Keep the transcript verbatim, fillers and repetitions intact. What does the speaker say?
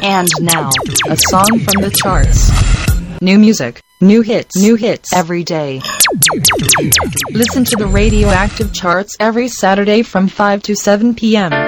And now, a song from the charts. New music, new hits, new hits every day. Listen to the Radioactive Charts every Saturday from five to seven p.m.